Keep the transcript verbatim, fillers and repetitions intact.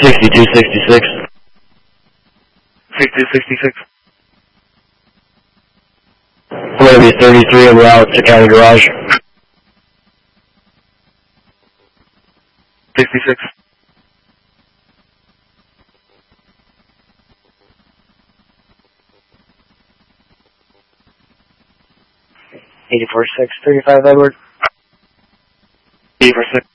sixty-two sixty-six. sixty-two sixty-six. I'm going to be thirty-three en route to County Garage. sixty-six. eighty-four six thirty-five Edward. eighty-four six.